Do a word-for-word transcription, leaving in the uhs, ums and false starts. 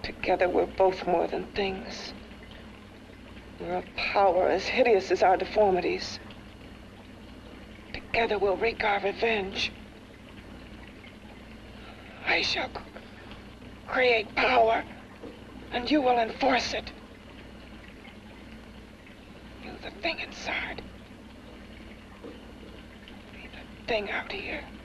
Together, we're both more than things. We're a power as hideous as our deformities. Together, we'll wreak our revenge. I shall c- create power, and you will enforce it. You, the thing inside. Me, the thing out here.